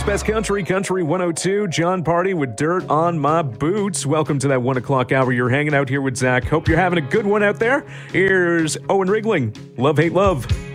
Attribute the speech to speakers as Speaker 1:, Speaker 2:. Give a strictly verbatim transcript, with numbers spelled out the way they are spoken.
Speaker 1: Best Country, Country one oh two. John Party with Dirt on My Boots. Welcome to that one o'clock hour. You're hanging out here with Zach. Hope you're having a good one out there. Here's Owen Rigling. Love, hate, love.